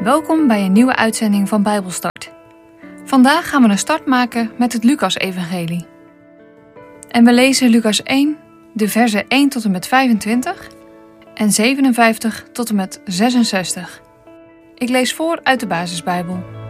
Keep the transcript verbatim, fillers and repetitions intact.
Welkom bij een nieuwe uitzending van Bijbelstart. Vandaag gaan we een start maken met het Lucas-evangelie. En we lezen Lucas één, de versen één tot en met vijfentwintig en zevenenvijftig tot en met zesenzestig. Ik lees voor uit de Basisbijbel.